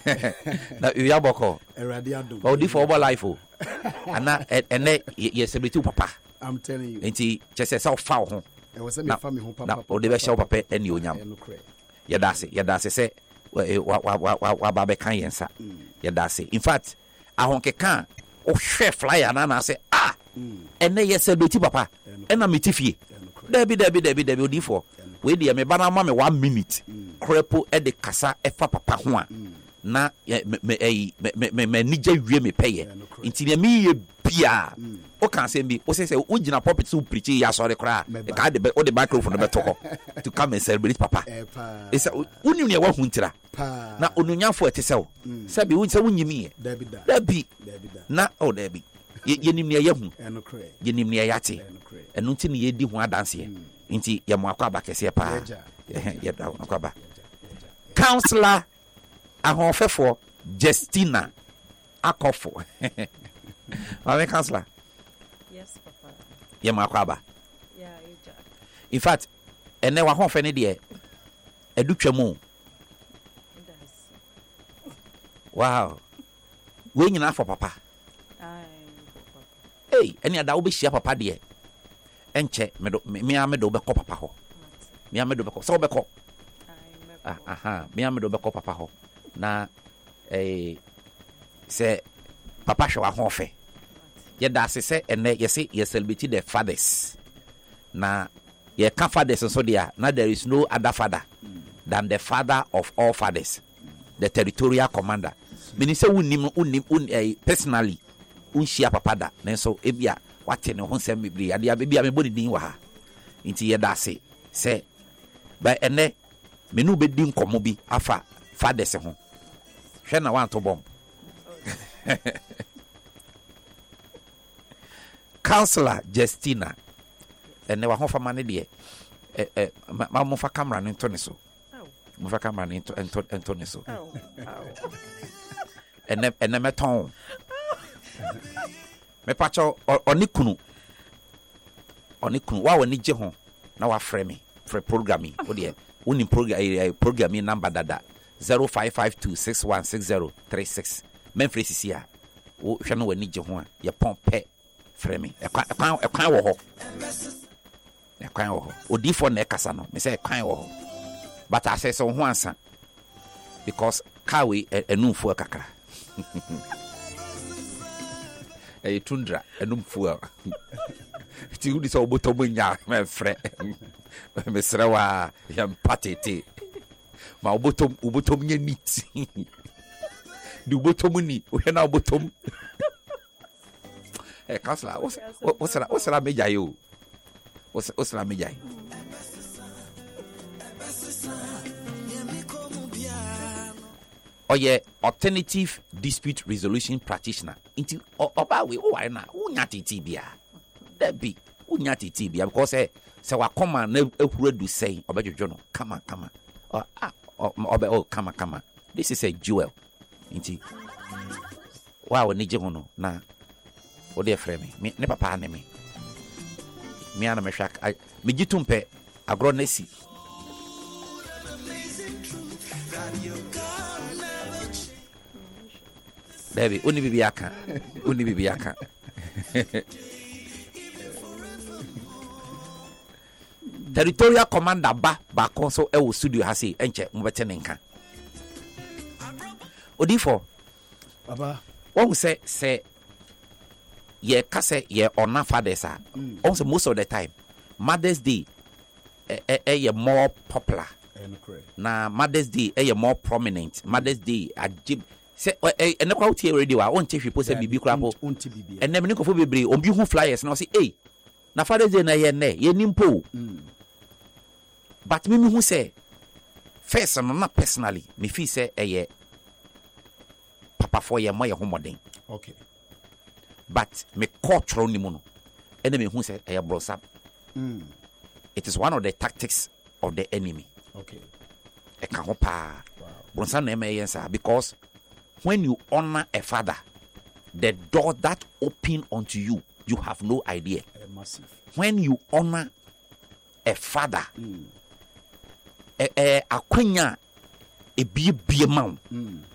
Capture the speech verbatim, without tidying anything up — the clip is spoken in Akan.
Na you yaboko. Eradiado. But di for life o. Ana ene ye celebrate papa. I'm telling you. Enti chese say foul ho. E was me family ho papa. Na o de be show papa eni onyam. Ye da se, ye da se say wa wa wa wa ba be kan yensa. Ye da se. In fact, ahonke kan o hwe flyer na na say ah. Ene ye celebrate papa. Ena metifie. Debi debi debi debi odi for. We dey me bana ma me one minute. Krepo e de kasa e fa papa ho a. Na me me me me nije wie me peye. Nti ne me ye bia. O kan say me o say say o gina pulpit so preach ya sorry kra. E ka de o de microphone be to to come and celebrate papa. E say uni ne wa hu ntira. Na onunyafo ete say o. Say be say wunyimi ye. Debi debi. Na o debi. Ye nim ne ye hu. Ye nim ne ye yate. Enu nti ne ye di ho adanse ye. Nti ye mo akwa ba kese pa. Ye da akwa ba. Counselor ahonfefo Justina Akofo. Mama counselor. Yes, papa. Ye mo akwa ba. Yeah, you jack. In fact, ene wa honfe ne de edu twam. Wow. We nyina for papa. Ai, papa. Hey, eni ada wo be hia papa de. Enche me do me a me do be ko papa ho. Me a me do be ko. So be ko. Ah aha, me a me do be ko papa ho. Na eh say papa hwa ho fe. Ye da se se ene ye se ye celebrate the fathers. Na ye ka fathers so there. Na there is no other father than the father of all fathers, the territorial commander. Meaning say unim unim un personally unshia papa da. Nenso ebia wate ne ho nsem bibiri ade abia me bodi din wa ha. Nti ye da se se ba ene me no be din komo bi afa fathers ho. Hwe na wan to bom. Counselor Justina ene wa ho fa mane de eh eh ma mo fa camera no ntone so. Mo fa camera no ntone ntone so. Ene ene meton. Me pacho oni kunu. Oni kunu wa woni je ho na wa frɛ me frɛ programming. O de woni program programming number dada zero five five two six one six zero three six. Men frɛ sisi a wo hwɛ no woni je ho a ye pon pɛ frɛ me. E kwan e kwan wo ho. E kwan wo ho. Odi for na kasa no. Me say e kwan wo ho. But I say so ho ansa. Because kawe enu fu kakra. Eh tundra enum fuel. Ti udi so botom nya me frɛ. Me srewa yam patete. Ma obotom obotom nya nit. Di obotom ni, o hena obotom. Eh kasla, o o sra o sra meja yo. O o sra meja. Oye alternative dispute resolution practitioner. Inti oba we o ware na unya titi bia. Debi unya titi bia because eh se wa come na ehuru du say obedwodwo no. Come on, come on. Oh ah obe oh come on, come on. This is a jewel. Inti wow ni je hono na o de frɛ me. Ne papa na me. Me ana me hwak me gitumpe agro na si. Baby, uni bibi aka. Uni bibi aka. Territorial commander ba ba konso e wo studio ha sei enche mbete ne nka. Odifo. Baba. Won say say ye ka say ye ona fathers a. On say most of the time Mother's Day eh eh ye more popular. Na Mother's Day eh ye more prominent. Mother's Day ajib se ene kwa utie radio a on chefi po se bibi kra po onti bibi ene me nkofo bebre on bi hu flyers na o say eh na Father's Day na ye ne ye nimpo but me me hu say first no na personally me feel say eh papa for ye mo ye homoden okay but me cultural ni mu no ene me hu say eh brosa mm it is one of the tactics of the enemy okay e ka ho pa brosa na me yensa because when you honor a father, the door that open unto you, you have no idea. Uh, massive. When you honor a father, mm. a a akwenya a be be man,